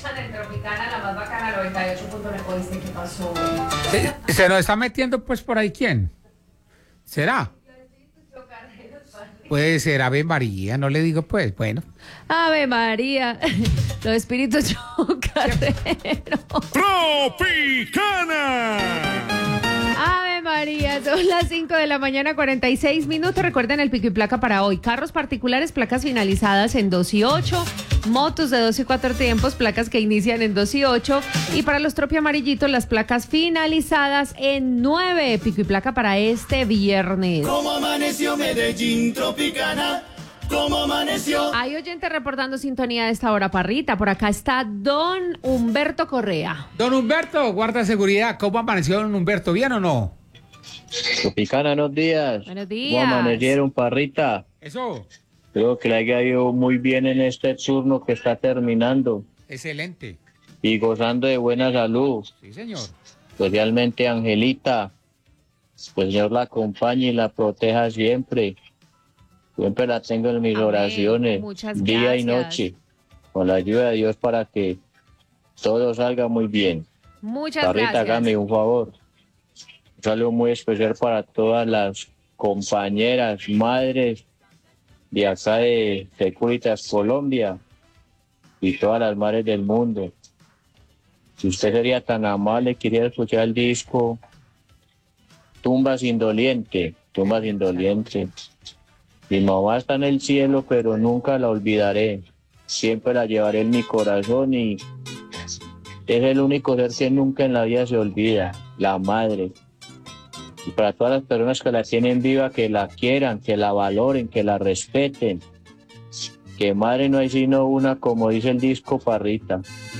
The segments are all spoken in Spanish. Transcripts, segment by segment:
escuchan en Tropicana, la más bacana, 98.9. ¿Oíste qué pasó? ¿Se nos está metiendo pues por ahí quién? ¿Será? Puede ser Ave María, no le digo pues, bueno. Ave María, los espíritus chocarreros. Tropicana. Ave María, son las 5 de la mañana, 46 minutos. Recuerden el pico y placa para hoy. Carros particulares, placas finalizadas en 2 y 8. Motos de 2 y 4 tiempos, placas que inician en 2 y 8. Y para los tropi amarillitos, las placas finalizadas en 9. Pico y placa para este viernes. ¿Cómo amaneció Medellín, Tropicana? ¿Cómo amaneció? Hay oyente reportando sintonía de esta hora, Parrita. Por acá está don Humberto Correa. Don Humberto, guarda seguridad. ¿Cómo amaneció don Humberto? ¿Bien o no? Tropicana, buenos días. Buenos ¿Cómo días. amanecieron, Parrita? Eso, Creo que le haya ido muy bien en este turno que está terminando excelente. y gozando de buena salud. Sí, señor. Especialmente Angelita. Pues Dios la acompañe y la proteja siempre. Siempre la tengo en mis Amén. oraciones, Muchas día y gracias. noche, con la ayuda de Dios para que todo salga muy bien. Muchas Parrita, gracias. hágame un favor. Un saludo muy especial para todas las compañeras, madres de acá de Securitas Colombia y todas las madres del mundo. Si usted sería tan amable, quería escuchar el disco Tumbas Indoliente, Tumbas Indoliente. Mi mamá está en el cielo, pero nunca la olvidaré. Siempre la llevaré en mi corazón y es el único ser que nunca en la vida se olvida, la madre. Y para todas las personas que la tienen viva, que la quieran, que la valoren, que la respeten. Que madre no hay sino una, como dice el disco Parrita.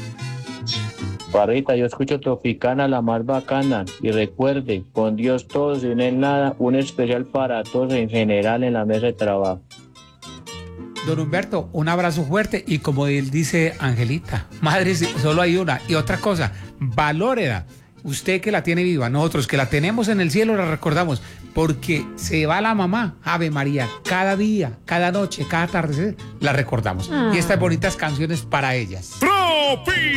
Parrita, yo escucho Tropicana, la más bacana. Y recuerde, con Dios todo, sin él nada, un especial para todos en general en la mesa de trabajo. Don Humberto, un abrazo fuerte y como él dice Angelita, madre, solo hay una. Y otra cosa, valórela. Usted que la tiene viva, nosotros que la tenemos en el cielo la recordamos, porque se va la mamá, Ave María, cada día, cada noche, cada tarde, la recordamos. Y estas bonitas canciones para ellas. Tropi.